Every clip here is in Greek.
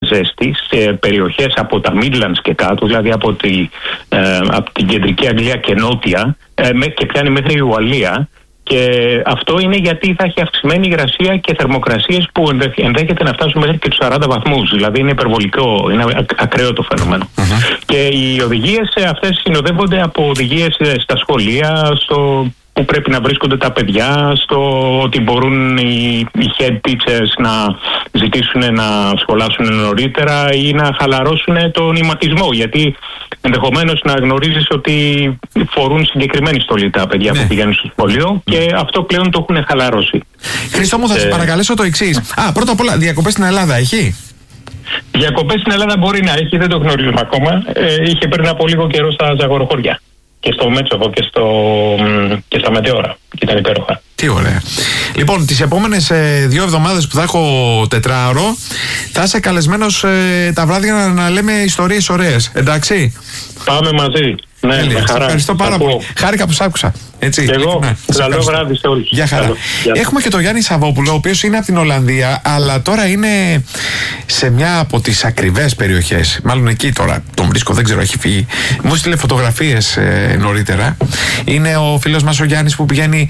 ζέστη σε περιοχές από τα Midlands και κάτω, δηλαδή από την κεντρική Αγγλία και νότια, και πιάνει μέχρι η Ουαλία. Και αυτό είναι γιατί θα έχει αυξημένη υγρασία και θερμοκρασίες που ενδέχεται να φτάσουν μέχρι και τους 40 βαθμούς. Δηλαδή είναι υπερβολικό, είναι ακραίο το φαινόμενο. Και οι οδηγίες αυτές συνοδεύονται από οδηγίες στα σχολεία, που πρέπει να βρίσκονται τα παιδιά, στο ότι μπορούν οι head teachers να ζητήσουν να σχολάσουν νωρίτερα ή να χαλαρώσουν τον ηματισμό. Γιατί ενδεχομένως να γνωρίζεις ότι φορούν συγκεκριμένη στολή τα παιδιά που πηγαίνουν στο σχολείο και αυτό πλέον το έχουν χαλαρώσει. Χρήστο μου, θα σε παρακαλέσω το εξής. Πρώτα απ' όλα, διακοπές στην Ελλάδα έχει? Διακοπές στην Ελλάδα μπορεί να έχει, δεν το γνωρίζουμε ακόμα. Είχε πριν από λίγο καιρό στα Ζαγοροχώρια. Και στο Μέτσοβο και στα Μετεώρα. Και ήταν υπέροχα. Τι ωραία. Λοιπόν, τις επόμενες 2 εβδομάδες που θα έχω τετράωρο, θα είσαι καλεσμένος τα βράδια να λέμε ιστορίες ωραίες. Εντάξει. Πάμε μαζί. Ναι, με χαρά. Ευχαριστώ πάρα πολύ. Χάρηκα που σ' άκουσα. Έτσι. Και εγώ. Καλό βράδυ σε όλους. Γεια χαρά. Έχουμε και τον Γιάννη Σαββόπουλο, ο οποίος είναι από την Ολλανδία, αλλά τώρα είναι σε μια από τις ακριβές περιοχές. Μάλλον εκεί τώρα τον βρίσκω, δεν ξέρω, έχει φύγει. Μου στείλε φωτογραφίες νωρίτερα. Είναι ο φίλος μας ο Γιάννης που πηγαίνει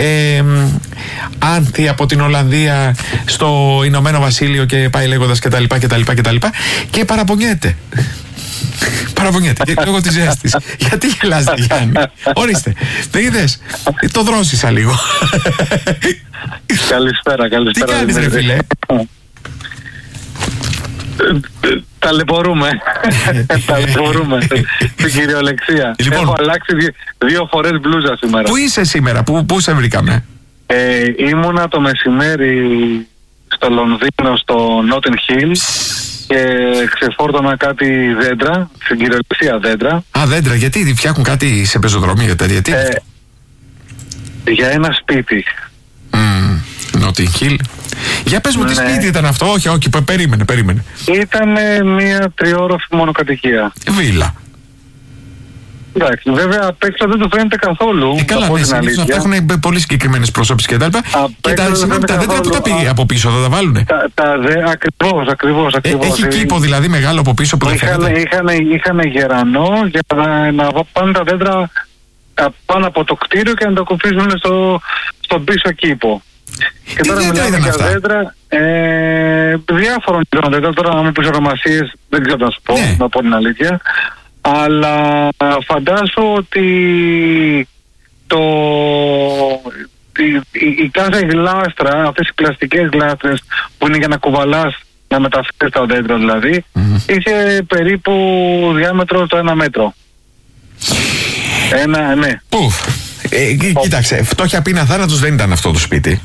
άνθη από την Ολλανδία στο Ηνωμένο Βασίλειο και πάει λέγοντας κτλ. Και παραπονιέται. Παραπονιέται λόγω της ζέστης. Γιατί γελάς, Γιάννη? Ορίστε, δεν είδες? Το δρόσισα λίγο. Καλησπέρα. Τι κάνεις, ρε φίλε? Ταλαιπωρούμε στην κυριολεξία. Έχω αλλάξει 2 φορές μπλούζα σήμερα. Πού είσαι σήμερα, πού σε βρήκαμε? Ήμουνα το μεσημέρι στο Λονδίνο, στο Notting Hill, και ξεφόρτωνα κάτι δέντρα, στην κυριολεξία δέντρα. Δέντρα, γιατί φτιάχνουν κάτι σε πεζοδρομία, γιατί? Για ένα σπίτι. Notting Hill. Για πες μου, τι σπίτι ήταν αυτό? Όχι, περίμενε. Ήταν μια 3όροφη μονοκατοικία. Βίλα. Εντάξει, βέβαια απ' έξω δεν το φαίνεται καθόλου. Καλά, ναι, συνήθως αυτά έχουν πολύ συγκεκριμένες προσώπεις και τα λοιπά. Και τα δέντρα που τα πήγε από πίσω, θα τα βάλουνε? Ακριβώς. Έχει κήπο δηλαδή μεγάλο από πίσω που δεν φαίνεται? Είχαν γερανό για να πάνε τα δέντρα πάνω από το κτίριο και να τα κουφίζουν στον πίσω κήπο. Και τώρα μιλάμε για δέντρα διάφορων δέντρα. Τώρα να μην πεις ονομασίες δεν ξέρω να σου πω, να πω την αλήθεια. Αλλά φαντάσου ότι η κάθε γλάστρα, αυτές οι πλαστικές γλάστρες που είναι για να κουβαλάς, να μεταφέρεις τα δέντρα δηλαδή, είχε περίπου διάμετρο το 1 μέτρο. Ναι. Κοίταξε, φτώχεια πείνα θάνατος δεν ήταν αυτό το σπίτι.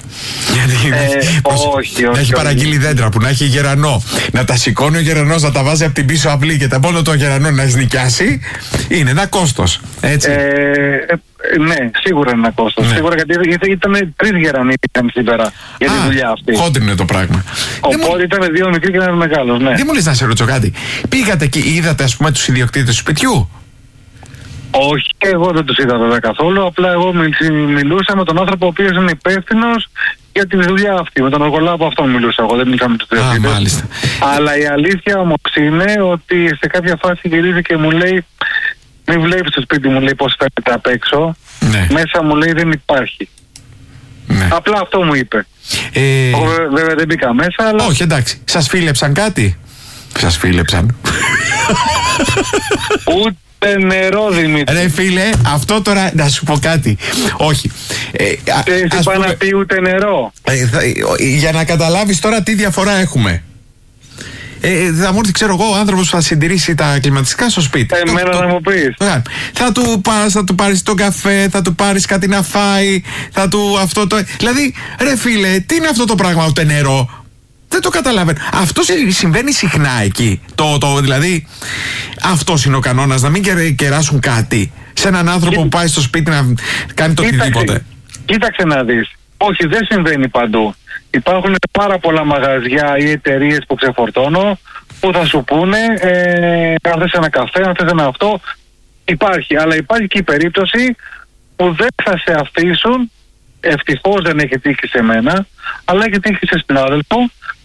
Όχι. Να έχει παραγγείλει δέντρα που να έχει γερανό, να τα σηκώνει ο γερανός, να τα βάζει από την πίσω αυλή και τα μόνο το γερανό να έχει νοικιάσει, είναι ένα κόστος. Έτσι. Ναι, σίγουρα είναι ένα κόστος. Σίγουρα, γιατί ήταν 3 γερανοί σήμερα για τη δουλειά αυτή. Χόντρινο είναι το πράγμα. Οπότε ήταν 2 μικροί και 1 μεγάλος. Ναι. Δεν μου λες να σε ρωτήσω κάτι? Πήγατε και είδατε, ας πούμε, τους ιδιοκτήτες του σπιτιού? Όχι, εγώ δεν τους είδα βέβαια καθόλου. Απλά εγώ μιλούσα με τον άνθρωπο ο οποίος είναι υπεύθυνος για τη δουλειά αυτή. Με τον εργολάβο αυτόν μιλούσα εγώ, δεν μιλούσα με τους ιδιοκτήτες. Αλλά η αλήθεια όμως είναι ότι σε κάποια φάση γυρίζει και μου λέει, μην βλέπεις το σπίτι μου, λέει, πώς φαίνεται απ' έξω. Μέσα μου λέει δεν υπάρχει. Απλά αυτό μου είπε. Βέβαια δεν μπήκα μέσα, αλλά... Όχι, εντάξει. Σας φίλεψαν κάτι? Σας φίλεψαν? Ούτε νερό, Δημήτρη. Ρε φίλε, αυτό τώρα να σου πω κάτι. Όχι. Εσύ πάει να πει ούτε νερό. Για να καταλάβεις τώρα τι διαφορά έχουμε. Θα μου έρθει, ξέρω εγώ, ο άνθρωπος που θα συντηρήσει τα κλιματιστικά στο σπίτι. Εμένα να μου πεις. Θα του πας, θα του πάρεις τον καφέ, θα του πάρεις κάτι να φάει, θα του αυτό το... Δηλαδή, ρε φίλε, τι είναι αυτό το πράγμα, ούτε νερό? Δεν το καταλαβαίνω. Αυτό συμβαίνει συχνά εκεί. Δηλαδή, αυτός είναι ο κανόνας, να μην κεράσουν κάτι σε έναν άνθρωπο που πάει στο σπίτι να κάνει το οτιδήποτε. Κοίταξε να δεις. Όχι, δεν συμβαίνει παντού. Υπάρχουν πάρα πολλά μαγαζιά ή εταιρείες που ξεφορτώνω που θα σου πούνε αν θες ένα καφέ, αν θες ένα αυτό. Υπάρχει, αλλά υπάρχει και η περίπτωση που δεν θα σε αφήσουν. Ευτυχώς δεν έχει τύχει σε μένα, αλλά έχει τύχει σε συνάδελφο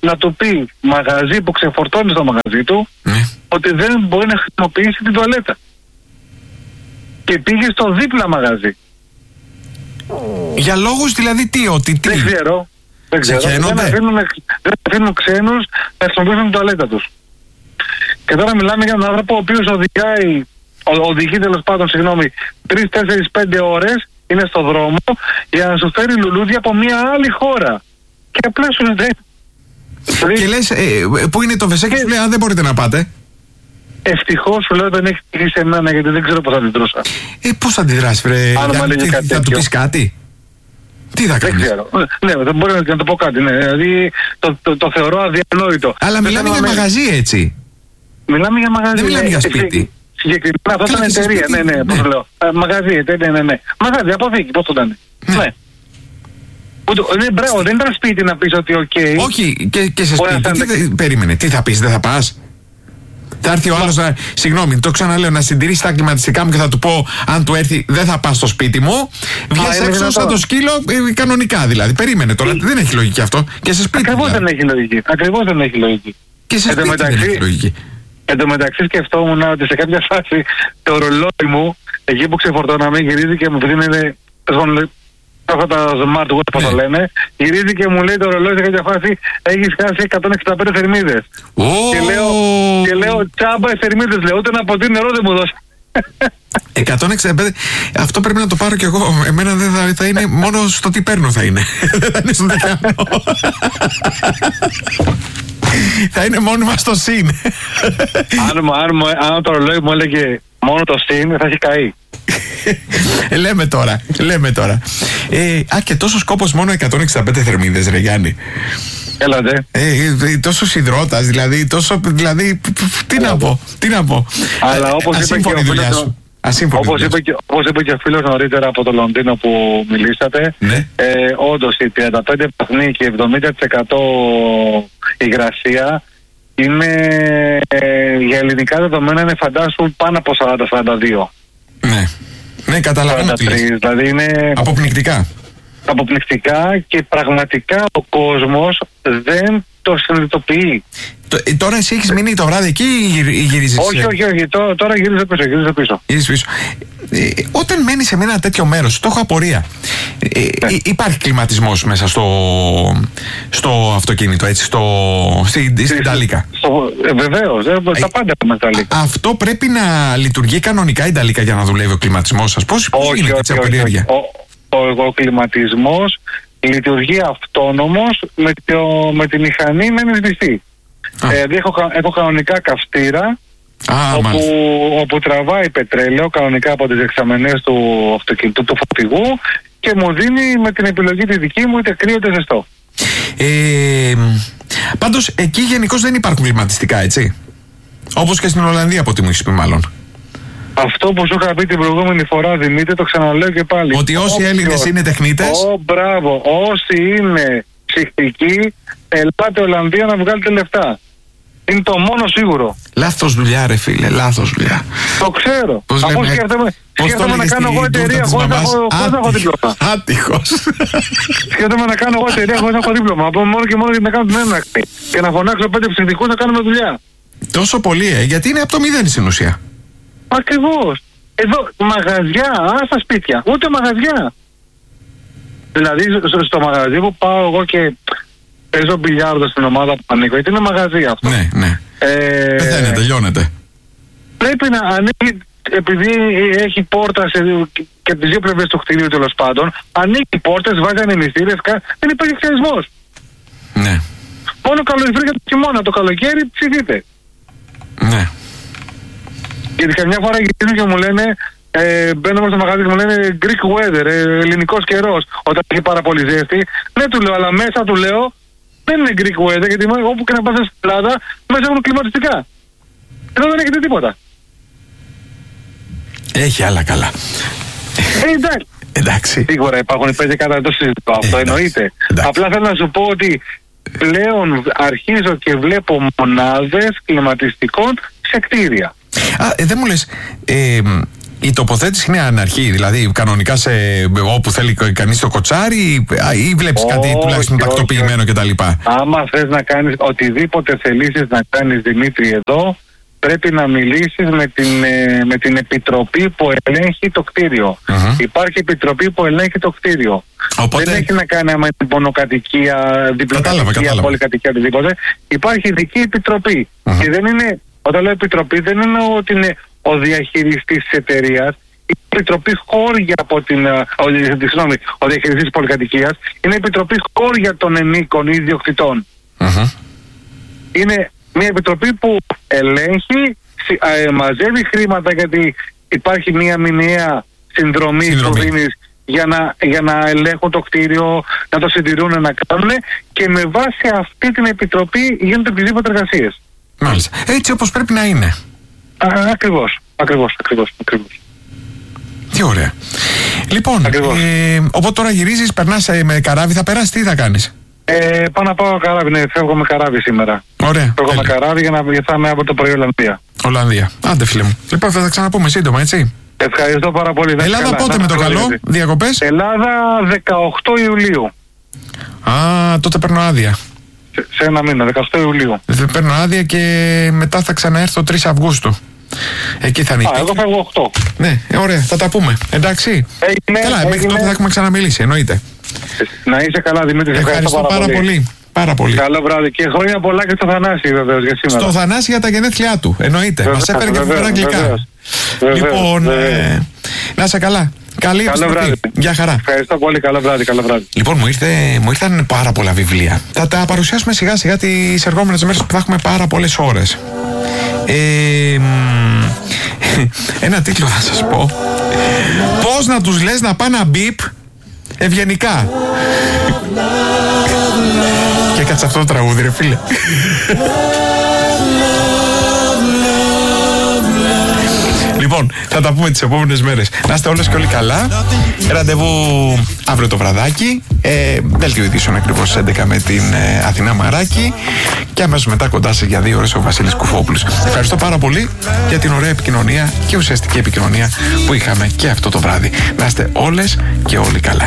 να του πει μαγαζί που ξεφορτώνει στο μαγαζί του ότι δεν μπορεί να χρησιμοποιήσει την τουαλέτα. Και πήγε στο δίπλα μαγαζί. Για λόγους δηλαδή τι, ότι τι? Δεν ξέρω. Δεν αφήνουν ξένους να χρησιμοποιήσουν την τουαλέτα τους. Και τώρα μιλάμε για έναν άνθρωπο ο οποίος οδηγεί τέλος πάντων, 3, 4, 5 ώρες είναι στο δρόμο για να σου φέρει λουλούδια από μια άλλη χώρα. Και απλά σου λέει. Και λες, πού είναι το βεσέ, και σου λέει, δεν μπορείτε να πάτε. Ευτυχώς σου λέω δεν έχει τυχεί σε μένα, γιατί δεν ξέρω πώς θα αντιδρούσα. Πώς θα αντιδράσεις, βρε? Θα του πεις κάτι? Τι θα κάνεις? Δεν ξέρω. Ναι, δεν μπορεί να το πω κάτι. Ναι. Δηλαδή το θεωρώ αδιανόητο. Αλλά μιλάμε για μαγαζί, έτσι. Μιλάμε για μαγαζί. Δεν μιλάμε για σπίτι. Συγκεκριμένα αυτό ήταν εταιρεία. Ναι, πώς λέω. Μαγαζί, εταιρεία, ναι. Μαγαζί, αποθήκη, πώς το ήταν. Ναι. Μπράβο, δεν ήταν σπίτι να πεις ότι οκ. Όχι, και σε σπίτι. Περίμενε, τι θα πεις, δεν θα πας? Θα έρθει ο άλλος να. Συγγνώμη, το ξαναλέω, να συντηρήσει τα κλιματιστικά μου και θα του πω, αν του έρθει, δεν θα πας στο σπίτι μου. Βγες έξω σαν το σκύλο, κανονικά δηλαδή. Περίμενε τώρα, δεν έχει λογική αυτό. Και σε σπίτι. Ακριβώς δεν έχει λογική. Ακριβώς δεν έχει λογική. Και σε σπίτι δεν έχει λογική. Εν τω μεταξύ σκεφτόμουν ότι σε κάποια φάση το ρολόι μου, εκεί που ξεφορτώναμε, γυρίζει και μου δίνει. Αυτά τα smartwatch, όπως το λένε, γυρίζει και μου λέει το ρολόι σε κάποια φάση, έχεις χάσει 165 θερμίδες. Και λέω τσάμπα θερμίδες, λέω, ούτε να ποτήρι νερό δεν μου δώσει. 165, αυτό πρέπει να το πάρω κι εγώ. Εμένα δεν θα είναι, μόνο στο τι παίρνω θα είναι. Δεν θα είναι στο τι κάνω. Θα είναι μόνιμα στο συν. Αν το ρολόι μου έλεγε μόνο το συν, θα έχει καεί. Λέμε τώρα. Και τόσο κόπος, μόνο 165 θερμίδες, ρε Γιάννη. Έλατε. Τόσο υδρότας, δηλαδή, τι να πω. Αλλά όπως είπε και ο φίλος, όπως είπε και ο φίλος νωρίτερα από το Λονδίνο που μιλήσατε, ναι. Όντως οι 35 παχνοί και 70% υγρασία είναι, για ελληνικά δεδομένα, είναι φαντάσου πάνω από 40-42. Ναι, καταλαβαίνω τι λες. Δηλαδή είναι αποπνικτικά και πραγματικά ο κόσμος δεν το συνειδητοποιεί. Τώρα εσύ έχεις μείνει το βράδυ εκεί ή γυρίζεις? Όχι, τώρα γυρίζω πίσω. Όταν μένεις σε ένα τέτοιο μέρος, το έχω απορία. Υπάρχει κλιματισμός μέσα στο αυτοκίνητο, έτσι, στην ταλίκα? Βεβαίως, τα πάντα με ταλίκα. Αυτό πρέπει να λειτουργεί κανονικά η ταλίκα για να δουλεύει ο κλιματισμός σας? Πώς γίνεται έτσι από περιέργεια? Ο κλιματισμός λειτουργεί αυτόνομος με τη μηχανή να είναι σβηστή. Δηλαδή έχω κανονικά καυστήρα όπου τραβάει πετρέλαιο κανονικά από τις δεξαμενές του αυτοκινητού, του φορτηγού, και μου δίνει με την επιλογή τη δική μου είτε κρύο είτε ζεστό. Πάντως εκεί γενικώς δεν υπάρχουν κλιματιστικά, έτσι? Όπως και στην Ολλανδία, από ό,τι μου έχεις πει μάλλον. Αυτό που σου είχα πει την προηγούμενη φορά, Δημήτρη, το ξαναλέω και πάλι. Ότι όσοι Έλληνες είναι τεχνίτες. Μπράβο. Όσοι είναι ψυχικοί, ελάτε Ολλανδία να βγάλετε λεφτά. Είναι το μόνο σίγουρο. Λάθος δουλειά, ρε φίλε, λάθος δουλειά. Το ξέρω. Αφού σκέφτομαι να κάνω εγώ εταιρεία χωρίς να έχω δίπλωμα. Άτυχος. Σκέφτομαι να κάνω εγώ εταιρεία χωρίς να έχω δίπλωμα. Μόνο και μόνο για να κάνω την έναρξη. Και να φωνάξω 5 ψυχικούς να κάνουμε δουλειά. Τόσο πολύ, γιατί είναι από το 0 στην ουσία. Ακριβώς. Εδώ μαγαζιά, στα σπίτια, ούτε μαγαζιά. Δηλαδή στο μαγαζί που πάω εγώ και παίζω μπιλιάρδο στην ομάδα που ανήκω, γιατί είναι μαγαζί αυτό. Ναι. Πεθαίνετε, τελειώνεται. Πρέπει να ανοίγει, επειδή έχει πόρτα και από τις δύο πλευρές του κτηρίου, τέλος πάντων, ανοίγει πόρτες, βάζει ανεμιστήρες, δεν υπάρχει εξαιρεσμός. Ναι. Μόνο καλοκαίρι για το χειμώνα, το καλοκαίρι ψηφίτε. Ναι. Γιατί καμιά φορά γυρίζουν και μου λένε, μπαίνω στο μαγαζί και μου λένε Greek weather, ελληνικός καιρός, όταν έχει πάρα πολύ ζέστη. Ναι, του λέω, αλλά μέσα του λέω δεν είναι Greek weather, γιατί όπου και να πας στην Ελλάδα μέσα έχουν κλιματιστικά. Εδώ δεν έχετε τίποτα. Έχει άλλα καλά. Εντάξει. Σίγουρα υπάρχουν 5 κατατώσεις, αυτό εννοείται. Απλά θέλω να σου πω ότι πλέον αρχίζω και βλέπω μονάδες κλιματιστικών σε κτίρια. Δεν μου λες, Η τοποθέτηση είναι αναρχή, δηλαδή κανονικά όπου θέλει κανείς το κοτσάρι, ή βλέπεις κάτι τουλάχιστον τακτοποιημένο κτλ. Άμα θες να κάνεις οτιδήποτε θελήσεις να κάνεις, Δημήτρη, εδώ, πρέπει να μιλήσεις με την επιτροπή που ελέγχει το κτίριο. Υπάρχει επιτροπή που ελέγχει το κτίριο. Οπότε... Δεν έχει να κάνει με την μονοκατοικία, διπλοκατοικία, πολυκατοικία, οτιδήποτε. Υπάρχει ειδική επιτροπή. Και δεν είναι, όταν λέω επιτροπή, δεν είναι ότι είναι ο διαχειριστής της εταιρείας. Η επιτροπή χώρια από ο διαχειριστής της πολυκατοικίας είναι επιτροπή χώρια των ενίκων ή ιδιοκτητών. Είναι μια επιτροπή που ελέγχει, μαζεύει χρήματα, γιατί υπάρχει μια μηνιαία συνδρομή που δίνεις για να ελέγχουν το κτίριο, να το συντηρούν, να κάνουν, και με βάση αυτή την επιτροπή γίνονται οποιασδήποτε εργασίες. Μάλιστα. Έτσι όπως πρέπει να είναι. Ακριβώς. Τι ωραία. Λοιπόν, οπότε τώρα γυρίζεις, περνάς με καράβι, θα περάσεις, τι θα κάνεις? Πάω να πάω καράβι, ναι, φεύγω με καράβι σήμερα. Ωραία. Φεύγω με καράβι για να πάμε από το πρωί Ολλανδία. Ολλανδία. Άντε φίλε μου. Λοιπόν, θα τα ξαναπούμε σύντομα, έτσι. Ευχαριστώ πάρα πολύ. Ελλάδα καλά, πότε με το καλό, διακοπές? Ελλάδα 18 Ιουλίου. Τότε παίρνω άδεια. Σε ένα μήνα, 18 Ιουλίου. Παίρνω άδεια και μετά θα ξαναέρθω 3 Αυγούστου. Εκεί θα είναι. Εγώ φεύγω 8. Ναι, ωραία, θα τα πούμε. Εντάξει. Καλά, μέχρι τότε θα έχουμε ξαναμιλήσει, εννοείται. Να είσαι καλά, Δημήτρη. Ευχαριστώ πάρα πολύ. Πάρα πολύ. Καλό βράδυ και χρόνια πολλά και στο Θανάση, βεβαίως, για σήμερα. Στο Θανάση για τα γενέθλιά του, εννοείται. Μας έφερε και φοβερά αγγλικά. Λοιπόν, να είσαι καλά. Καλή επιστροφή. Γεια χαρά. Ευχαριστώ πολύ. Καλό βράδυ. Λοιπόν, μου ήρθαν πάρα πολλά βιβλία. Θα τα παρουσιάσουμε σιγά σιγά τις ερχόμενες μέρες που θα έχουμε πάρα πολλές ώρες. Ένα τίτλο θα σας πω. Πώς να τους λες να πάνε να μπιπ ευγενικά. Και κάτσε αυτό το τραγούδι, ρε φίλε. Λοιπόν, θα τα πούμε τις επόμενες μέρες. Να είστε όλες και όλοι καλά. Ραντεβού αύριο το βραδάκι. Δέλτιο ειδήσεων ακριβώς στις 11 με την Αθηνά Μαράκη. Και αμέσως μετά κοντά σας για 2 ώρες ο Βασίλης Κουφόπουλος. Ευχαριστώ πάρα πολύ για την ωραία επικοινωνία και ουσιαστική επικοινωνία που είχαμε και αυτό το βράδυ. Να είστε όλες και όλοι καλά.